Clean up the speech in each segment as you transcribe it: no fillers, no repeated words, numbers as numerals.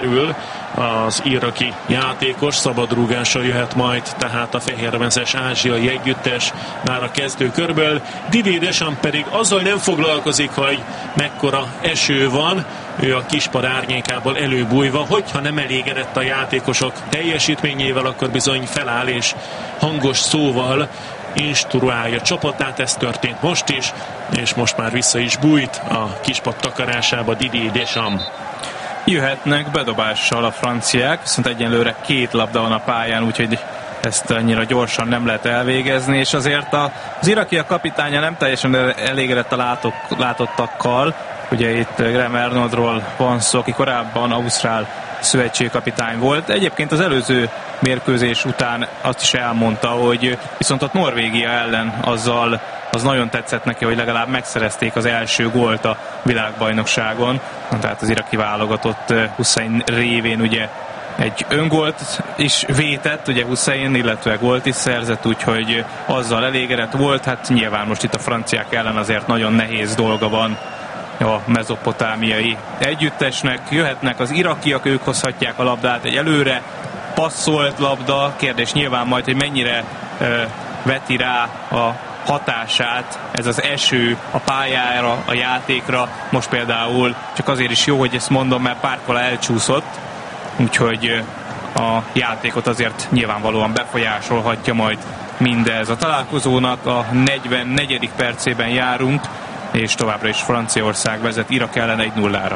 Az iraki játékos szabadrúgással jöhet majd tehát a fehérmezes ázsiai együttes már a kezdőkörből. Didier Deschamps pedig azzal nem foglalkozik, hogy mekkora eső van, ő a kispad árnyékából előbújva, hogyha nem elégedett a játékosok teljesítményével, akkor bizony feláll és hangos szóval instruálja csapatát. Ez történt most is, és most már vissza is bújt a kispad takarásába Didier Deschamps. Jöhetnek bedobással a franciák, viszont egyenlőre 2 labda van a pályán, úgyhogy ezt annyira gyorsan nem lehet elvégezni, és azért az irakiak kapitánya nem teljesen elégedett a látottakkal. Ugye itt Graham Arnoldról van szó, aki korábban ausztrál szövetségkapitány volt. Egyébként az előző mérkőzés után azt is elmondta, hogy viszont ott Norvégia ellen az nagyon tetszett neki, hogy legalább megszerezték az első gólt a világbajnokságon. Tehát az iraki válogatott Hussein révén ugye egy öngólt is vétett, ugye Hussein, illetve gólt is szerzett, úgyhogy azzal elégedett volt. Hát nyilván most itt a franciák ellen azért nagyon nehéz dolga van a mezopotámiai együttesnek. Jöhetnek az irakiak, ők hozhatják a labdát, egy előre passzolt labda. Kérdés nyilván majd, hogy mennyire veti rá a hatását ez az eső a pályára, a játékra. Most például csak azért is jó, hogy ezt mondom, mert párkala elcsúszott, úgyhogy a játékot azért nyilvánvalóan befolyásolhatja majd mindez. A találkozónak a 44. percében járunk, és továbbra is Franciaország vezet Irak ellen 1-0-ra.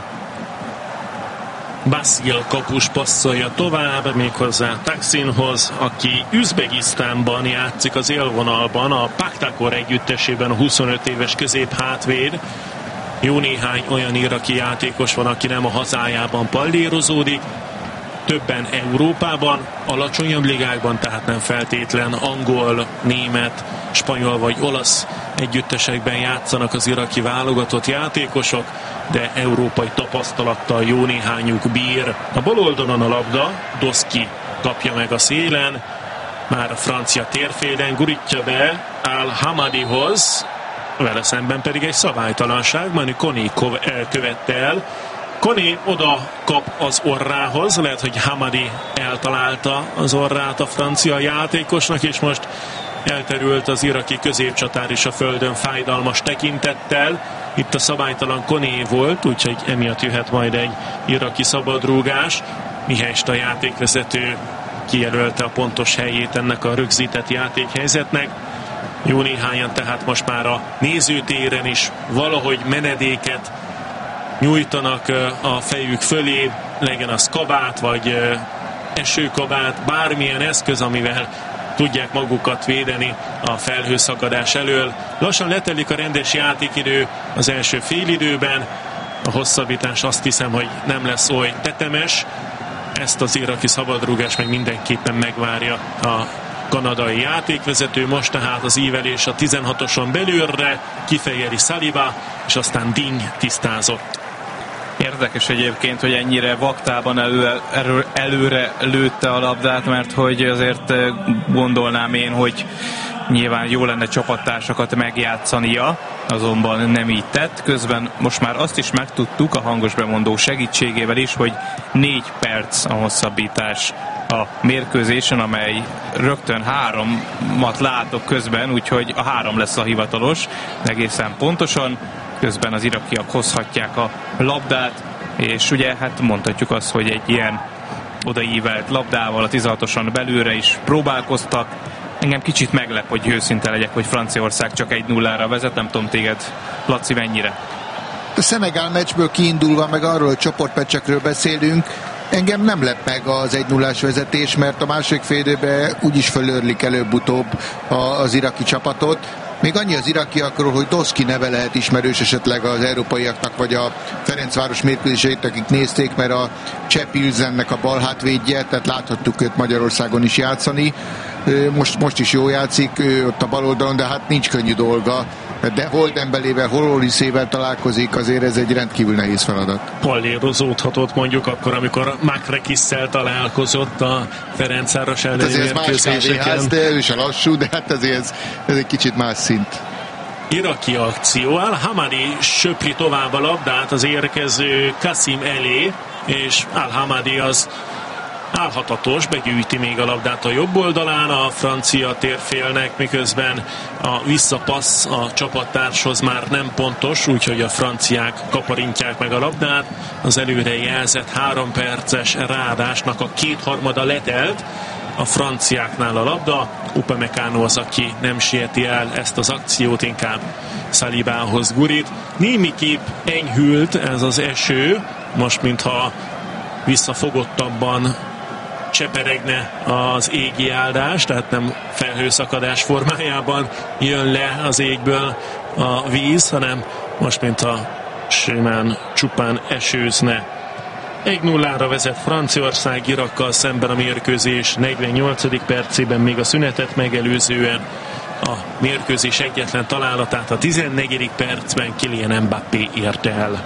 Basil kapus passzolja tovább, méghozzá Taksinhoz, aki Üzbegisztánban játszik az élvonalban, a Paktakor együttesében, a 25 éves középhátvéd. Jó néhány olyan iraki játékos van, aki nem a hazájában pallérozódik, többen Európában, alacsonyabb ligákban, tehát nem feltétlen angol, német, spanyol vagy olasz együttesekben játszanak az iraki válogatott játékosok, de európai tapasztalattal jó néhányuk bír. A bal oldalon a labda, Doszki kapja meg a szélen, már a francia térfélen gurítja be Al-Hamadihoz, vele szemben pedig egy szabálytalanság, Manu Koni követte el. Koni oda kap az orrához, lehet, hogy Hamadi eltalálta az orrát a francia játékosnak, és most elterült az iraki középcsatár is a földön fájdalmas tekintettel. Itt a szabálytalan Koné volt, úgyhogy emiatt jöhet majd egy iraki szabadrúgás. Mihályst a játékvezető kijelölte a pontos helyét ennek a rögzített játékhelyzetnek. Jó néhányan tehát most már a nézőtéren is valahogy menedéket nyújtanak a fejük fölé, legyen az kabát, vagy esőkabát, bármilyen eszköz, amivel tudják magukat védeni a felhőszakadás elől. Lassan letelik a rendes játékidő az első félidőben. A hosszabbítás azt hiszem, hogy nem lesz oly tetemes. Ezt az iraki szabadrúgás meg mindenképpen megvárja a kanadai játékvezető. Most tehát az ívelés a 16-oson belülre, kifejeli Saliba, és aztán Ding tisztázott. Érdekes egyébként, hogy ennyire vaktában előre lőtte a labdát, mert hogy azért gondolnám én, hogy nyilván jó lenne csapattársakat megjátszania, azonban nem így tett. Közben most már azt is megtudtuk a hangos bemondó segítségével is, hogy 4 perc a hosszabbítás a mérkőzésen, amely rögtön 3-at látok közben, úgyhogy a 3 lesz a hivatalos, egészen pontosan. Közben az irakiak hozhatják a labdát, és ugye hát mondhatjuk azt, hogy egy ilyen odaívelt labdával a 16-oson belülre is próbálkoztak. Engem kicsit meglep, hogy őszinte legyek, hogy Franciaország csak 1-0-ra vezet, nem tudom téged, Laci, mennyire? A Szenegál meccsből kiindulva, meg arról, hogy csoportmeccsekről beszélünk, engem nem lep meg az 1-0-ás vezetés, mert a második félidőben úgyis fölörlik előbb-utóbb az iraki csapatot. Még annyi az irakiakról, hogy Doszki neve lehet ismerős esetleg az európaiaknak, vagy a Ferencváros mérkőzéseit, akik nézték, mert a Cseh Pilsennek a bal hátvédje, tehát láthattuk őt Magyarországon is játszani. Most is jó játszik ott a bal oldalon, de hát nincs könnyű dolga. De hol Dembelével, hol Oliszével találkozik, azért ez egy rendkívül nehéz feladat. Pallérozódhatott mondjuk akkor, amikor Makrekisszel találkozott a Ferencváros elleni mérkőzéseken. De ő is a lassú, de hát ez egy kicsit más szint. Iraki akció, Al-Hamadi söpri tovább a labdát az érkező Kasim elé, és Al-Hamadi az álhatatos, begyűjti még a labdát a jobb oldalán a francia térfélnek, miközben a visszapassz a csapattárshoz már nem pontos, úgyhogy a franciák kaparintják meg a labdát. Az előre jelzett 3 perces ráadásnak a 2/3 letelt, a franciáknál a labda. Upamecano az, aki nem sieti el ezt az akciót, inkább Salibához gurít. Némiképp enyhült ez az eső, most mintha visszafogottabban cseperegne az égi áldás, tehát nem felhőszakadás formájában jön le az égből a víz, hanem most mintha simán csupán esőzne. 1-0-ra vezet Franciaország Irakkal szemben a mérkőzés 48. percében, még a szünetet megelőzően a mérkőzés egyetlen találatát a 14. percben Kylian Mbappé érte el.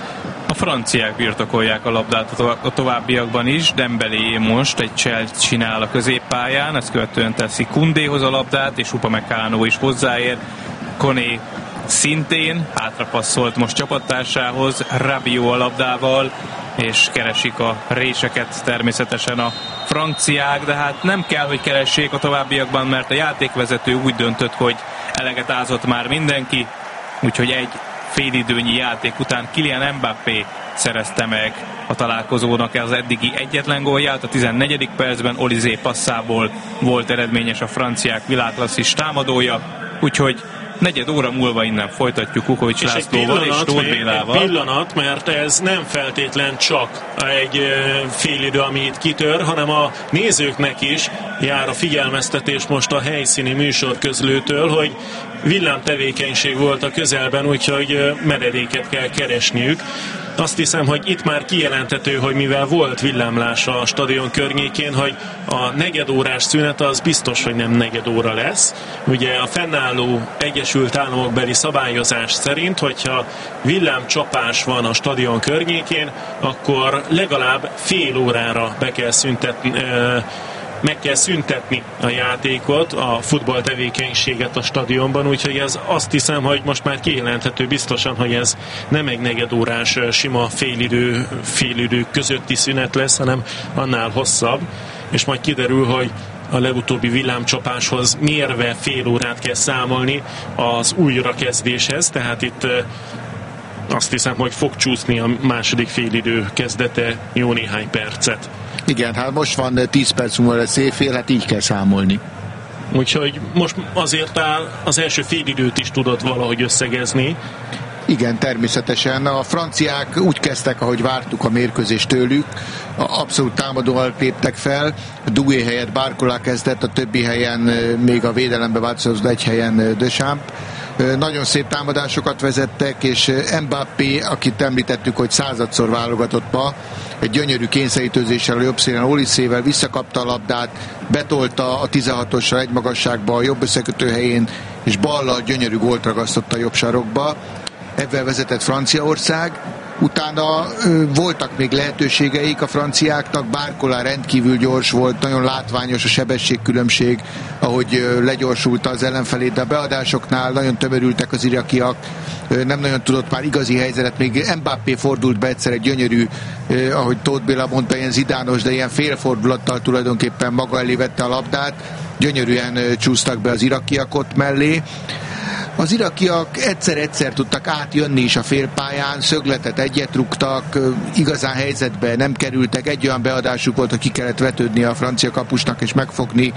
A franciák birtokolják a labdát a továbbiakban is. Dembélé most egy cselt csinál a középpályán, ezt követően teszi Koundéhoz a labdát, és Upamecano is hozzáér. Koné szintén hátrapasszolt most csapattársához, Rabiot a labdával, és keresik a réseket természetesen a franciák, de hát nem kell, hogy keressék a továbbiakban, mert a játékvezető úgy döntött, hogy eleget ázott már mindenki, úgyhogy egy félidőnyi játék után Kylian Mbappé szerezte meg a találkozónak az eddigi egyetlen gólját. A 14. percben Olizé passzából volt eredményes a franciák világklasszis támadója, úgyhogy negyed óra múlva innen folytatjuk Kukovics Lászlóval és Tóth Bélával. Egy pillanat, mert ez nem feltétlen csak egy félidő, ami itt kitör, hanem a nézőknek is jár a figyelmeztetés most a helyszíni műsorközlőtől, hogy villámtevékenység volt a közelben, úgyhogy menedéket kell keresniük. Azt hiszem, hogy itt már kijelenthető, hogy mivel volt villámlás a stadion környékén, hogy a negyedórás szünet az biztos, hogy nem negyedóra lesz. Ugye a fennálló Egyesült Államokbeli szabályozás szerint, hogyha villámcsapás van a stadion környékén, akkor legalább fél órára meg kell szüntetni a játékot, a futballtevékenységet a stadionban, úgyhogy ez azt hiszem, hogy most már kijelenthető biztosan, hogy ez nem egy negyedórás sima félidő közötti szünet lesz, hanem annál hosszabb, és majd kiderül, hogy a legutóbbi villámcsapáshoz mérve fél órát kell számolni az újrakezdéshez, tehát itt azt hiszem, hogy fog csúszni a második félidő kezdete jó néhány percet. Igen, hát most van 10 perc múlva lesz éjfél, hát így kell számolni. Úgyhogy most azért az első félidőt is tudod valahogy összegezni. Igen, természetesen. A franciák úgy kezdtek, ahogy vártuk a mérkőzést tőlük. Abszolút támadóval léptek fel. Doué helyett Barcola kezdett, a többi helyen még a védelembe változott, egy helyen Deschamps. Nagyon szép támadásokat vezettek, és Mbappé, akit említettük, hogy 100-szor válogatott ma, egy gyönyörű kényszerítőzéssel a jobb szélen Oliszével visszakapta a labdát, betolta a 16-osra egy magasságba a jobb összekötő helyén, és ballal gyönyörű gólt ragasztott a jobb sarokba. Ebben vezetett Franciaország. Utána voltak még lehetőségeik a franciáknak, Barcola rendkívül gyors volt, nagyon látványos a sebességkülönbség, ahogy legyorsult az ellenfelét, de a beadásoknál nagyon tömörültek az irakiak, nem nagyon tudott már igazi helyzetet, még Mbappé fordult be egyszer egy gyönyörű, ahogy Tóth Béla mondta, ilyen zidános, de ilyen félfordulattal tulajdonképpen maga elé vette a labdát, gyönyörűen csúsztak be az irakiak ott mellé. Az irakiak egyszer-egyszer tudtak átjönni is a félpályán, szögletet egyet rúgtak, igazán helyzetbe nem kerültek, egy olyan beadásuk volt, hogy ki kellett vetődni a francia kapusnak és megfogni,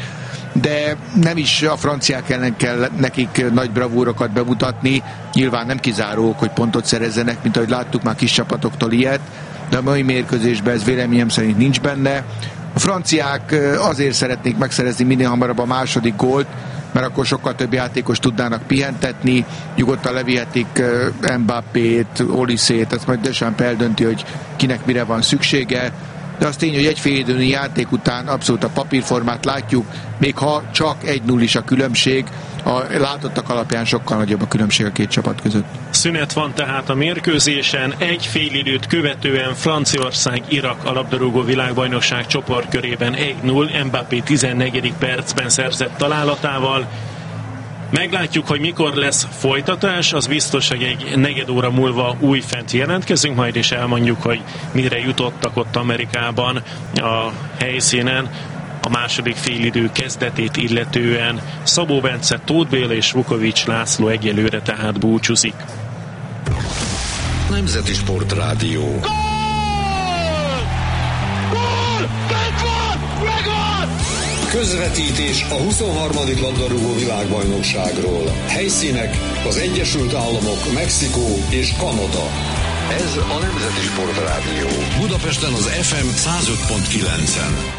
de nem is a franciák ellen kell nekik nagy bravúrokat bemutatni, nyilván nem kizárók, hogy pontot szerezzenek, mint ahogy láttuk már kis csapatoktól ilyet, de a mai mérkőzésben ez véleményem szerint nincs benne. A franciák azért szeretnék megszerezni minél hamarabb a második gólt, mert akkor sokkal több játékos tudnának pihentetni, nyugodtan levihetik Mbappét, Olysét, ezt majd Deschamps eldönti, hogy kinek mire van szüksége, de az tény, hogy egy félidőnyi játék után abszolút a papírformát látjuk, még ha csak 1-0 is a különbség, a látottak alapján sokkal nagyobb a különbség a két csapat között. Szünet van tehát a mérkőzésen, egy félidőt követően Franciaország-Irak a labdarúgó világbajnokság csoportkörében 1-0, Mbappé 14. percben szerzett találatával. Meglátjuk, hogy mikor lesz folytatás, az biztos, hogy egy negyed óra múlva újfent jelentkezünk majd, és elmondjuk, hogy mire jutottak ott Amerikában a helyszínen a második félidő kezdetét illetően. Szabó Bence, Tóth Béla és Vukovics László egyelőre tehát búcsúzik. Nemzeti Sportrádió. Gól! Bent van! Megvan! Közvetítés a 23. labdarúgó világbajnokságról. Helyszínek az Egyesült Államok, Mexikó és Kanada. Ez a Nemzeti Sportrádió. Budapesten az FM 105.9-en.